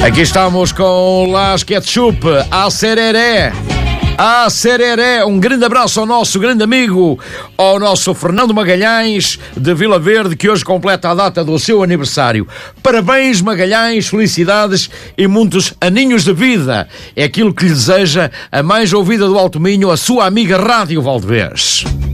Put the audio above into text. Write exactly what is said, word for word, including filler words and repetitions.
Aqui estamos com Las Ketchup, a Sereré. A Sereré, um grande abraço ao nosso grande amigo, ao nosso Fernando Magalhães de Vila Verde, que hoje completa a data do seu aniversário. Parabéns, Magalhães, felicidades e muitos aninhos de vida. É aquilo que lhe deseja a mais ouvida do Alto Minho, a sua amiga Rádio Valdevez.